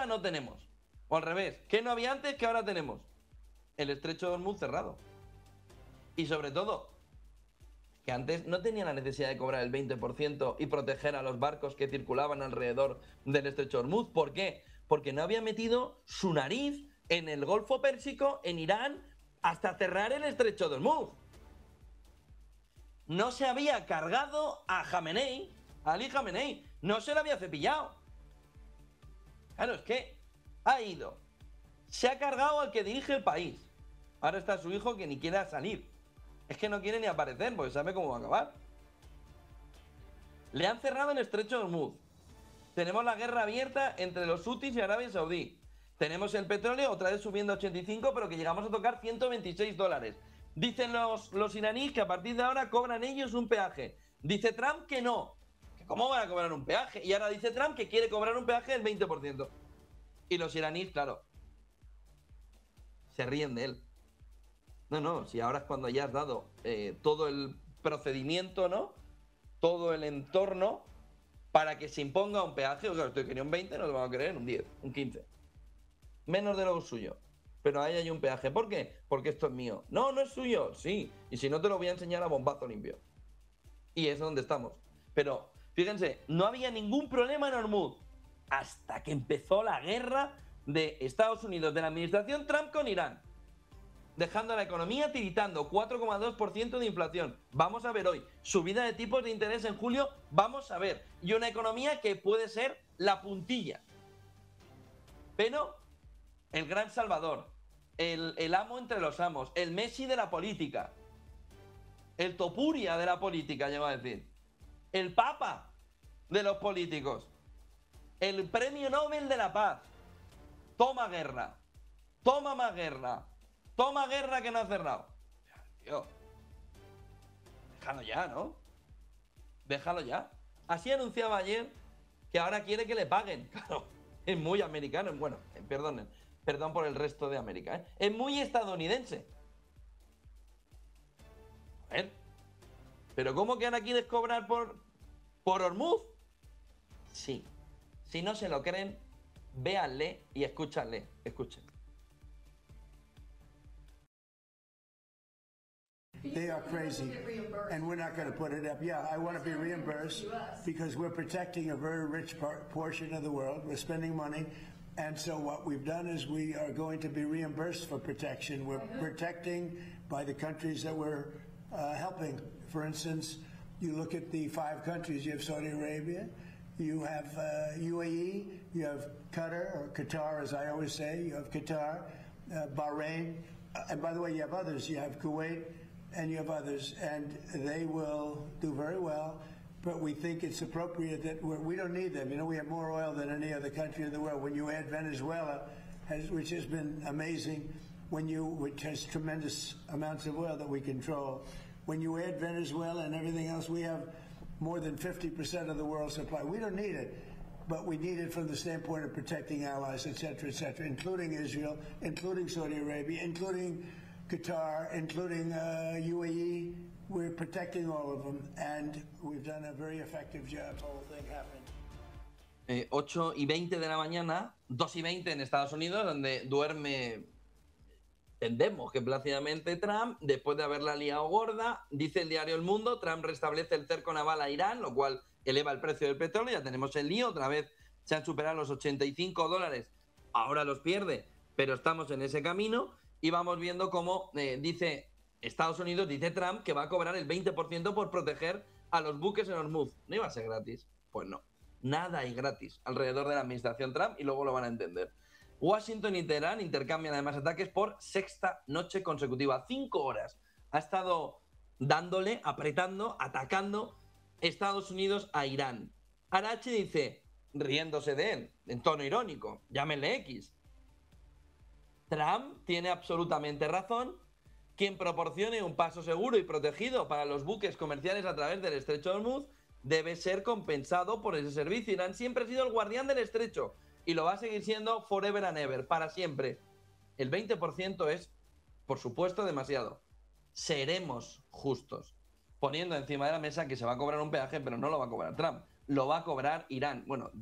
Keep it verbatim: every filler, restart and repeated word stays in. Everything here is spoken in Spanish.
ahora no tenemos? O al revés, ¿qué no había antes que ahora tenemos? El estrecho de Hormuz cerrado. Y sobre todo, que antes no tenía la necesidad de cobrar el veinte por ciento y proteger a los barcos que circulaban alrededor del estrecho de Hormuz. ¿Por qué? Porque no había metido su nariz en el Golfo Pérsico, en Irán, hasta cerrar el estrecho de Hormuz. No se había cargado a Jamenei, a Ali Jamenei, no se lo había cepillado. Claro, es que ha ido, se ha cargado al que dirige el país. Ahora está su hijo que ni quiere salir. Es que no quiere ni aparecer porque sabe cómo va a acabar. Le han cerrado el estrecho de Hormuz. Tenemos la guerra abierta entre los hutis y Arabia Saudí. Tenemos el petróleo otra vez subiendo a ochenta y cinco, pero que llegamos a tocar ciento veintiséis dólares. Dicen los, los iraníes que a partir de ahora cobran ellos un peaje. Dice Trump que no. ¿Que ¿Cómo van a cobrar un peaje? Y ahora dice Trump que quiere cobrar un peaje del veinte por ciento. Y los iraníes, claro, se ríen de él. No, no, si ahora es cuando ya has dado eh, todo el procedimiento, ¿no? Todo el entorno para que se imponga un peaje. O sea, usted quería un veinte, no lo van a querer un diez, un quince. Menos de lo suyo. Pero ahí hay un peaje. ¿Por qué? Porque esto es mío. No, no es suyo. Sí. Y si no, te lo voy a enseñar a bombazo limpio. Y es donde estamos. Pero, fíjense, no había ningún problema en Hormuz hasta que empezó la guerra de Estados Unidos, de la administración Trump con Irán. Dejando a la economía tiritando, cuatro coma dos por ciento de inflación. Vamos a ver hoy, subida de tipos de interés en julio, vamos a ver. Y una economía que puede ser la puntilla. Pero el gran salvador, el, el amo entre los amos, el Messi de la política, el Topuria de la política, llevo a decir, el Papa de los políticos, el Premio Nobel de la Paz, toma guerra, toma más guerra, toma guerra que no ha cerrado. Tío, déjalo ya, ¿no? Déjalo ya. Así anunciaba ayer que ahora quiere que le paguen. Claro, es muy americano, bueno, perdonen, perdón por el resto de América, ¿eh? Es muy estadounidense. A ver, ¿pero cómo que ahora quieres cobrar por, por Hormuz? Sí. Si no se lo creen, véanle y escúchanle. Escuchen. They are crazy, and we're not going to put it up. Yeah, I want to be reimbursed because we're protecting a very rich par portion of the world. We're spending money, and so what we've done is we are going to be reimbursed for protection. We're protecting by the countries that we're uh, helping. For instance, you look at the five countries. You have Saudi Arabia, you have uh, U A E, you have Qatar, or Qatar as I always say, you have Qatar, uh, Bahrain, uh, and by the way, you have others. You have Kuwait, and you have others, and they will do very well, but we think it's appropriate that we're, we don't need them. You know, we have more oil than any other country in the world. When you add Venezuela, has, which has been amazing, when you, which has tremendous amounts of oil that we control, when you add Venezuela and everything else, we have more than fifty percent of the world's supply. We don't need it, but we need it from the standpoint of protecting allies, et cetera, et cetera, including Israel, including Saudi Arabia, including Qatar, including uh, U A E. We're protecting all of them, and we've done a very effective job. The whole thing happened. Eh, ocho y veinte de la mañana, dos y veinte en Estados Unidos, donde duerme, entendemos que plácidamente Trump, después de haberla liado gorda. Dice el diario El Mundo, Trump restablece el cerco naval a Irán, lo cual eleva el precio del petróleo. Ya tenemos el lío, otra vez se han superado los ochenta y cinco dólares, ahora los pierde, pero estamos en ese camino. Y vamos viendo cómo eh, dice Estados Unidos, dice Trump, que va a cobrar el veinte por ciento por proteger a los buques en Hormuz. ¿No iba a ser gratis? Pues no. Nada hay gratis alrededor de la administración Trump y luego lo van a entender. Washington y Teherán intercambian además ataques por sexta noche consecutiva. Cinco horas ha estado dándole, apretando, atacando Estados Unidos a Irán. Arachi dice, riéndose de él, en tono irónico, llámenle X. Trump tiene absolutamente razón. Quien proporcione un paso seguro y protegido para los buques comerciales a través del estrecho de Hormuz debe ser compensado por ese servicio. Irán siempre ha sido el guardián del estrecho y lo va a seguir siendo forever and ever, para siempre. El veinte por ciento es, por supuesto, demasiado. Seremos justos, poniendo encima de la mesa que se va a cobrar un peaje, pero no lo va a cobrar Trump, lo va a cobrar Irán. Bueno,